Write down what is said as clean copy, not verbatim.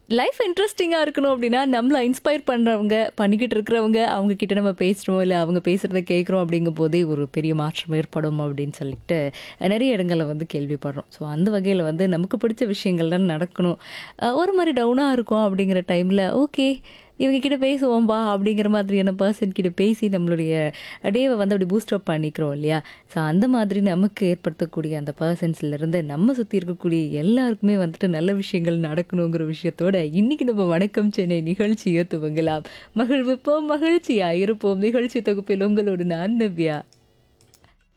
Life இன்ட்ரெஸ்டிங்கா இருக்கணும் அப்படின்னா, நம்மள இன்ஸ்பயர் பண்றவங்க, பண்ணிக்கிட்டு இருக்கிறவங்க, அவங்க கிட்ட நம்ம பேசுறோம், இல்ல அவங்க பேசுறத கேட்குறோம் அப்படிங்கும்போதே ஒரு பெரிய மாற்றம் ஏற்படும் அப்படின்னு சொல்லிட்டு, நெறைய இடங்கள்ல வந்து கேள்விப்படுறோம். ஸோ அந்த வகையில வந்து நமக்கு பிடிச்ச விஷயங்கள்லாம் நடக்கணும். ஒரு மாரி டவுனா இருக்கோம் அப்படிங்கிற டைம்ல, ஓகே இவங்க கிட்ட பேசுவோம் வா அப்படிங்கிற மாதிரியான பெர்சன் கிட்ட பேசி நம்மளுடைய டேவ வந்து அப்படி பூஸ்ட் அப் பண்ணிக்கிறோம் இல்லையா? ஸோ அந்த மாதிரி நமக்கு ஏற்படுத்தக்கூடிய அந்த பெர்சன்ஸ்லேருந்து நம்ம சுத்தி இருக்கக்கூடிய எல்லாருக்குமே வந்துட்டு நல்ல விஷயங்கள் நடக்கணுங்கிற விஷயத்தோட, இன்னைக்கு நம்ம வணக்கம் சென்னை நிகழ்ச்சிய துவங்கலாம். மகிழ்விப்போம், மகிழ்ச்சியா இருப்போம். நிகழ்ச்சி தொகுப்பில் உங்களோடு நான் நவ்யா.